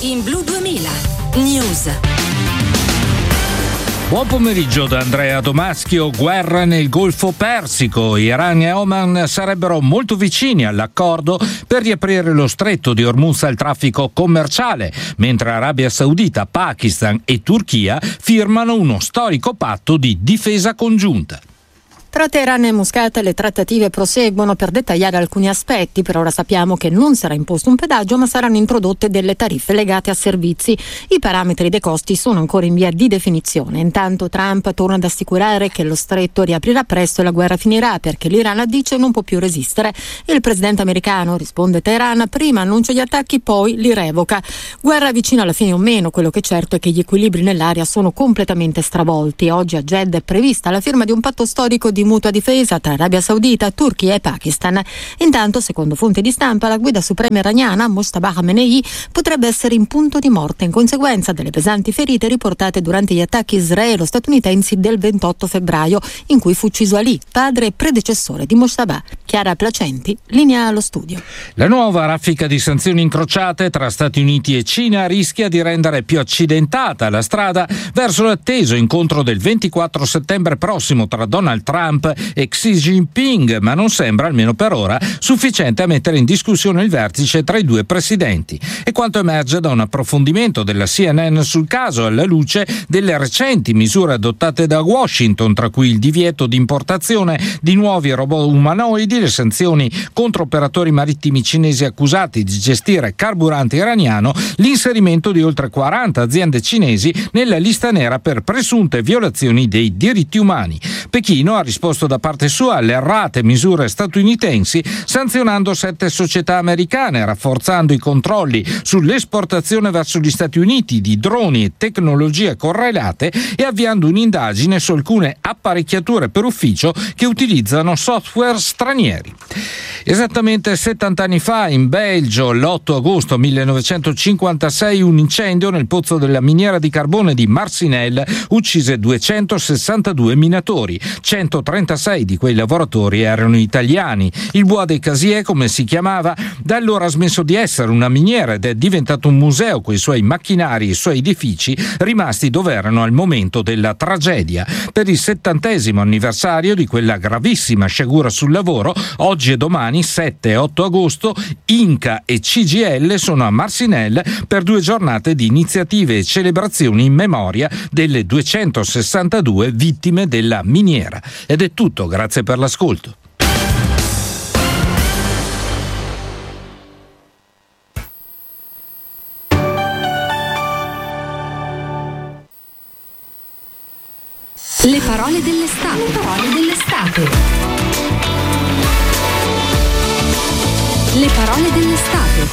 in Blu 2000 News. Buon pomeriggio da Andrea Domaschio. Guerra nel Golfo Persico. Iran e Oman sarebbero molto vicini all'accordo per riaprire lo stretto di Hormuz al traffico commerciale, mentre Arabia Saudita, Pakistan e Turchia firmano uno storico patto di difesa congiunta. Tra Teheran e Muscat le trattative proseguono per dettagliare alcuni aspetti. Per ora sappiamo che non sarà imposto un pedaggio, ma saranno introdotte delle tariffe legate a servizi. I parametri dei costi sono ancora in via di definizione. Intanto Trump torna ad assicurare che lo stretto riaprirà presto e la guerra finirà, perché l'Iran, dice, non può più resistere. Il presidente americano, risponde Teheran, prima annuncia gli attacchi, poi li revoca. Guerra vicina alla fine o meno, quello che è certo è che gli equilibri nell'area sono completamente stravolti. Oggi a Jeddah è prevista la firma di un patto storico di mutua difesa tra Arabia Saudita, Turchia e Pakistan. Intanto, secondo fonti di stampa, la guida suprema iraniana Mojtaba Khamenei potrebbe essere in punto di morte in conseguenza delle pesanti ferite riportate durante gli attacchi israelo-statunitensi del 28 febbraio, in cui fu ucciso Ali, padre e predecessore di Mojtaba. Chiara Placenti, linea allo studio. La nuova raffica di sanzioni incrociate tra Stati Uniti e Cina rischia di rendere più accidentata la strada verso l'atteso incontro del 24 settembre prossimo tra Donald Trump e Xi Jinping, ma non sembra, almeno per ora, sufficiente a mettere in discussione il vertice tra i due presidenti. E quanto emerge da un approfondimento della CNN sul caso, alla luce delle recenti misure adottate da Washington, tra cui il divieto di importazione di nuovi robot umanoidi, le sanzioni contro operatori marittimi cinesi accusati di gestire carburante iraniano, l'inserimento di oltre 40 aziende cinesi nella lista nera per presunte violazioni dei diritti umani. Pechino ha risposto da parte sua alle errate misure statunitensi, sanzionando 7 società americane, rafforzando i controlli sull'esportazione verso gli Stati Uniti di droni e tecnologie correlate e avviando un'indagine su alcune apparecchiature per ufficio che utilizzano software stranieri. Esattamente 70 anni fa, in Belgio, l'8 agosto 1956, un incendio nel pozzo della miniera di carbone di Marcinelle uccise 262 minatori. 136 di quei lavoratori erano italiani. Il Bois des Casiers, come si chiamava, da allora ha smesso di essere una miniera ed è diventato un museo con i suoi macchinari e i suoi edifici rimasti dove erano al momento della tragedia. Per il 70° anniversario di quella gravissima sciagura sul lavoro, oggi e domani, 7 e 8 agosto, Inca e CGIL sono a Marcinelle per 2 giornate di iniziative e celebrazioni in memoria delle 262 vittime della miniera. Ed è tutto, grazie per l'ascolto. Le parole dell'estate. Le parole dell'estate. Le parole dell'estate.